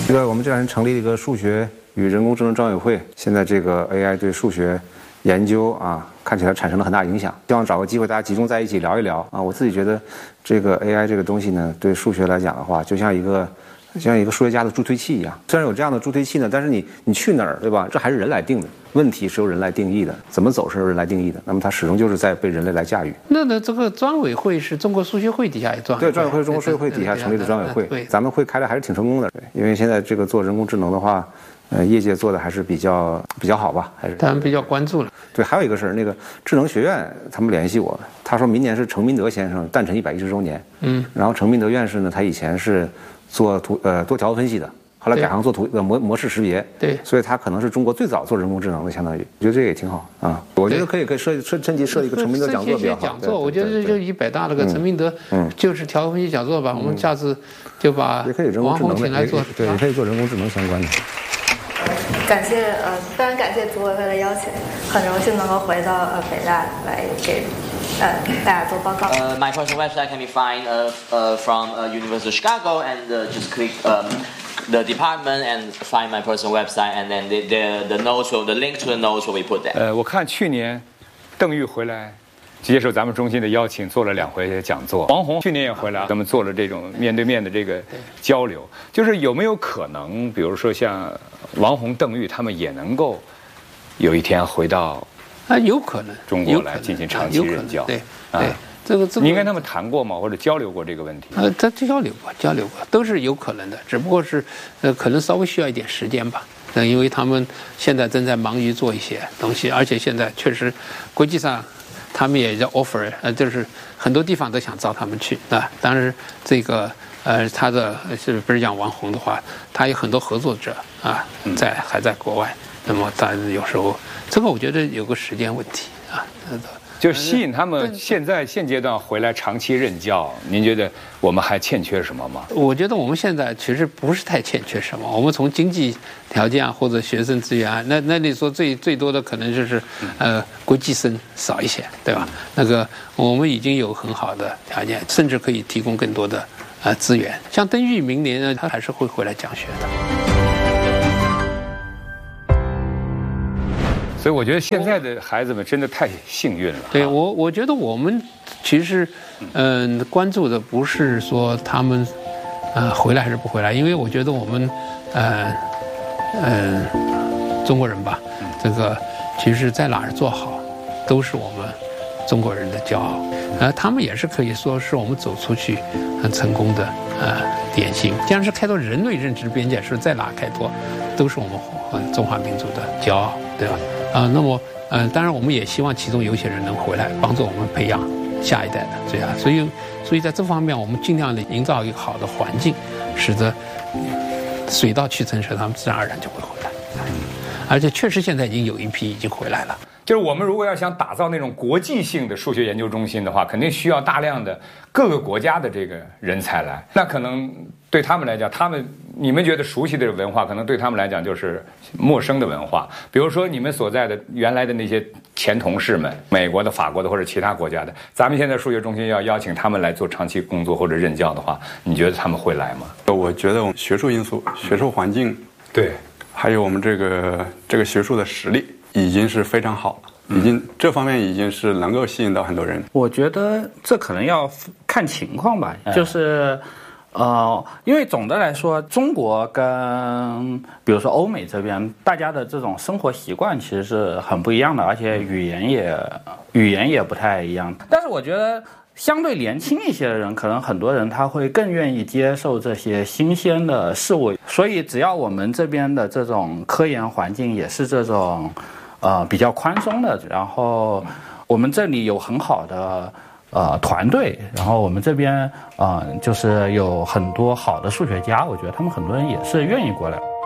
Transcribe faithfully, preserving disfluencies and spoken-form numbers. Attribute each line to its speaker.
Speaker 1: 这个我们这两天成立了一个数学与人工智能专委会，现在这个 A I 对数学研究啊，看起来产生了很大影响。希望找个机会大家集中在一起聊一聊啊。我自己觉得，这个 A I 这个东西呢，对数学来讲的话，就像一个。就像一个数学家的助推器一样，虽然有这样的助推器呢，但是你你去哪儿，对吧？这还是人来定的，问题是由人来定义的，怎么走是由人来定义的。那么它始终就是在被人类来驾驭。
Speaker 2: 那呢，这个专委会是中国数学会底下一专委会，
Speaker 1: 对，专委会是中国数学会底下成立的专委会，咱们会开的还是挺成功的。因为现在这个做人工智能的话，呃，业界做的还是比较比较好吧，还是
Speaker 2: 他们比较关注了。
Speaker 1: 对，还有一个事儿，那个智能学院他们联系我，他说明年是程明德先生诞辰一百一十周年，嗯，然后程明德院士呢，他以前是做图呃多条分析的，后来改行做图呃模模式识别，
Speaker 2: 对，
Speaker 1: 所以他可能是中国最早做人工智能的，相当于，我觉得这个也挺好啊。我觉得可以可以设设趁机设一个程明德讲座比较好。
Speaker 2: 讲座，我觉得就以北大那个程明德，嗯，就是条分析讲座吧，我们下次就把
Speaker 1: 也可以人工智能
Speaker 2: 请来做，
Speaker 1: 对，也可以做人工智能相关的。
Speaker 3: 感谢呃，非常感谢组委会的邀请，很荣幸能够回到呃北大来给呃大家做报告。
Speaker 4: Uh, my personal website can be found uh, uh, from uh, University of Chicago, and uh, just click um, the department and find my personal website, and then the the, the notes will the link to the notes will be put there.
Speaker 5: 呃，我看去年邓玉回来。接受咱们中心的邀请，做了两回讲座。王宏去年也回来，咱们做了这种面对面的这个交流。就是有没有可能，比如说像王宏、邓玉他们也能够有一天回到
Speaker 2: 啊，有可能
Speaker 5: 中国来进行长期任教？
Speaker 2: 对对，这个这个，
Speaker 5: 你跟他们谈过吗？或者交流过这个问题？
Speaker 2: 呃，他交流过，交流过，都是有可能的，只不过是呃，可能稍微需要一点时间吧。呃，因为他们现在正在忙于做一些东西，而且现在确实国际上。他们也在 offer， 呃，就是很多地方都想招他们去啊。当然，这个呃，他的是不是讲王宏的话，他有很多合作者啊，在还在国外。那么，但是有时候这个我觉得有个时间问题啊。
Speaker 5: 就吸引他们现在现阶段回来长期任教，您觉得我们还欠缺什么吗？
Speaker 2: 我觉得我们现在其实不是太欠缺什么。我们从经济条件啊，或者学生资源啊，那那你说最最多的可能就是呃国际生少一些，对吧？那个我们已经有很好的条件，甚至可以提供更多的呃资源。像邓玉明年呢，他还是会回来讲学的。
Speaker 5: 所以我觉得现在的孩子们真的太幸运了。
Speaker 2: 对我，我觉得我们其实，嗯、呃，关注的不是说他们，呃，回来还是不回来，因为我觉得我们，呃，嗯、呃，中国人吧，这个其实在哪儿做好，都是我们中国人的骄傲。呃，他们也是可以说是我们走出去很成功的呃典型。既然是开拓人类认知边界，是在哪开拓，都是我们中华民族的骄傲，对吧？啊、呃，那么，呃，当然我们也希望其中有些人能回来帮助我们培养下一代的这样，所以，所以在这方面我们尽量的营造一个好的环境，使得水到渠成时，他们自然而然就会回来。而且确实现在已经有一批已经回来了。
Speaker 5: 就是我们如果要想打造那种国际性的数学研究中心的话，肯定需要大量的各个国家的这个人才来。那可能对他们来讲，他们你们觉得熟悉的文化，可能对他们来讲就是陌生的文化。比如说你们所在的原来的那些前同事们，美国的、法国的或者其他国家的，咱们现在数学中心要邀请他们来做长期工作或者任教的话，你觉得他们会来吗？
Speaker 6: 我觉得我们学术因素、学术环境，
Speaker 5: 对，
Speaker 6: 还有我们这个这个学术的实力。已经是非常好了，已经这方面已经是能够吸引到很多人。
Speaker 7: 我觉得这可能要看情况吧，就是呃，因为总的来说，中国跟比如说欧美这边，大家的这种生活习惯其实是很不一样的，而且语言也语言也不太一样。但是我觉得。相对年轻一些的人，可能很多人他会更愿意接受这些新鲜的事物，所以只要我们这边的这种科研环境也是这种，呃比较宽松的，然后我们这里有很好的呃团队，然后我们这边呃就是有很多好的数学家，我觉得他们很多人也是愿意过来。